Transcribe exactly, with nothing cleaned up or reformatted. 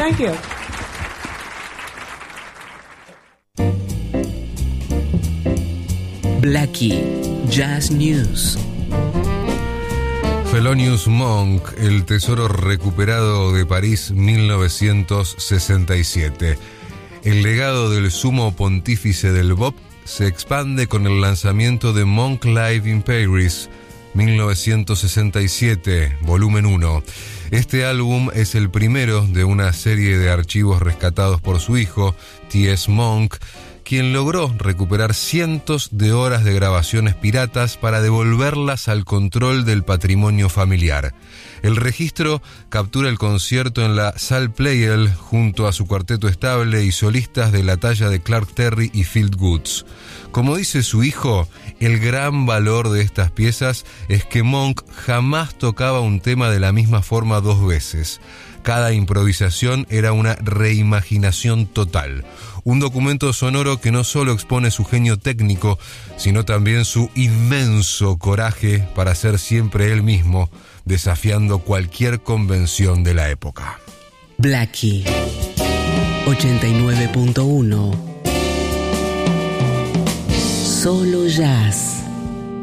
Thank you. Blackie Jazz News. Thelonious Monk, el tesoro recuperado de París mil novecientos sesenta y siete. El legado del sumo pontífice del bop se expande con el lanzamiento de Monk Live in Paris, mil novecientos sesenta y siete, volumen uno. Este álbum es el primero de una serie de archivos rescatados por su hijo, T S. Monk, quien logró recuperar cientos de horas de grabaciones piratas para devolverlas al control del patrimonio familiar. El registro captura el concierto en la Salle Pleyel junto a su cuarteto estable y solistas de la talla de Clark Terry y Phil Goods. Como dice su hijo, el gran valor de estas piezas es que Monk jamás tocaba un tema de la misma forma dos veces. Cada improvisación era una reimaginación total. Un documento sonoro que no solo expone su genio técnico, sino también su inmenso coraje para ser siempre él mismo, desafiando cualquier convención de la época. Blackie ochenta y nueve punto uno. Solo jazz.